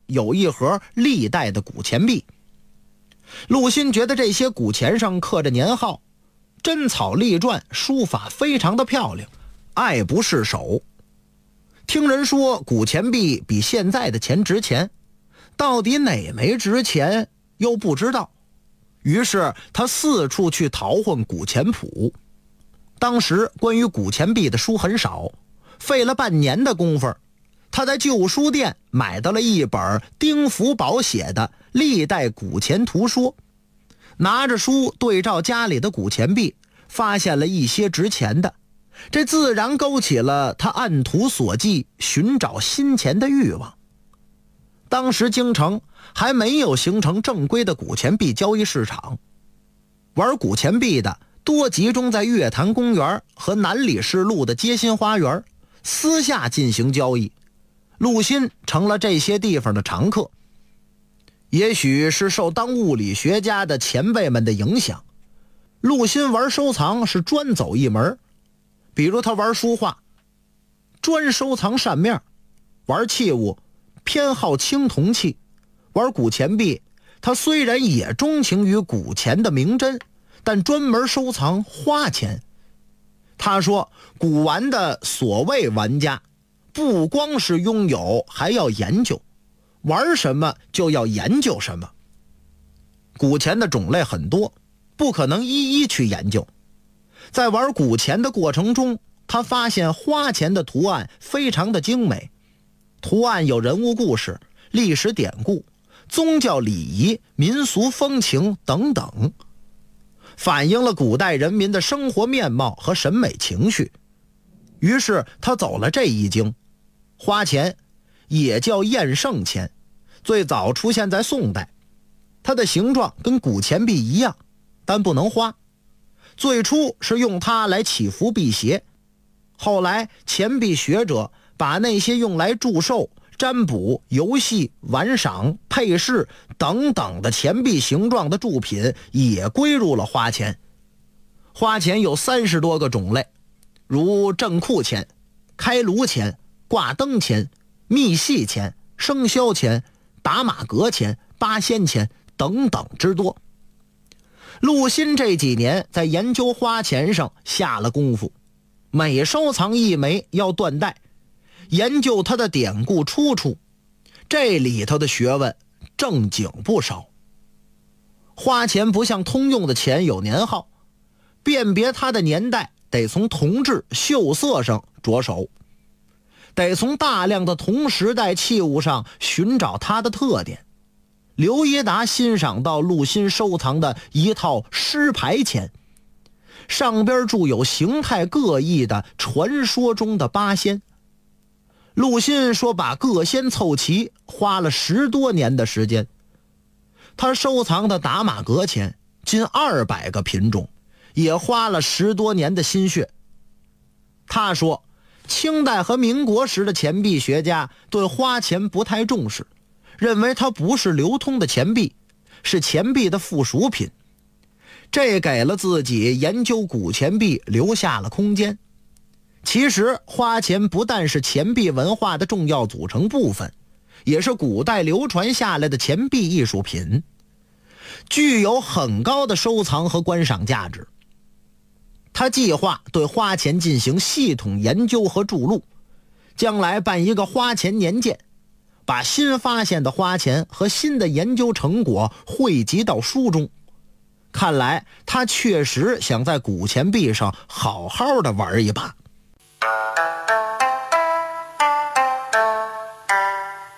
有一盒历代的古钱币。陆欣觉得这些古钱上刻着年号，真草隶篆，书法非常的漂亮，爱不释手。听人说古钱币比现在的钱值钱，到底哪枚值钱又不知道，于是他四处去淘换古钱谱。当时关于古钱币的书很少，费了半年的功夫，他在旧书店买到了一本丁福宝写的《历代古钱图说》，拿着书对照家里的古钱币，发现了一些值钱的，这自然勾起了他按图索骥寻找新钱的欲望。当时京城还没有形成正规的古钱币交易市场，玩古钱币的多集中在月坛公园和南礼士路的街心花园，私下进行交易。陆欣成了这些地方的常客。也许是受当物理学家的前辈们的影响，陆欣玩收藏是专走一门。比如他玩书画，专收藏扇面；玩器物，偏好青铜器；玩古钱币，他虽然也钟情于古钱的名珍，但专门收藏花钱。他说，古玩的所谓玩家，不光是拥有，还要研究，玩什么就要研究什么。古钱的种类很多，不可能一一去研究。在玩古钱的过程中，他发现花钱的图案非常的精美，图案有人物故事、历史典故、宗教礼仪、民俗风情等等，反映了古代人民的生活面貌和审美情绪。于是他走了这一经。花钱也叫验圣钱，最早出现在宋代，它的形状跟古钱币一样，但不能花。最初是用它来祈福辟邪，后来钱币学者把那些用来祝寿、占卜、游戏、玩赏、配饰等等的钱币形状的铸品也归入了花钱。花钱有30多个种类，如镇库钱、开炉钱、挂灯钱、密细钱、生肖钱、打马格钱、八仙钱等等之多。陆欣这几年在研究花钱上下了功夫，每收藏一枚要断代，研究它的典故出处，这里头的学问正经不少。花钱不像通用的钱有年号，辨别它的年代得从铜质、锈色上着手，得从大量的同时代器物上寻找它的特点。刘一达欣赏到陆欣收藏的一套狮牌钱，上边注有形态各异的传说中的八仙。陆欣说把各仙凑齐花了10多年的时间。他收藏的打马格钱近200个品种，也花了10多年的心血。他说清代和民国时的钱币学家对花钱不太重视，认为它不是流通的钱币，是钱币的附属品，这给了自己研究古钱币留下了空间。其实花钱不但是钱币文化的重要组成部分，也是古代流传下来的钱币艺术品，具有很高的收藏和观赏价值。他计划对花钱进行系统研究和注录，将来办一个花钱年鉴，把新发现的花钱和新的研究成果汇集到书中。看来他确实想在古钱币上好好的玩一把。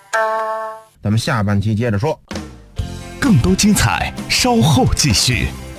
咱们下半期接着说， 更多精彩稍后继续。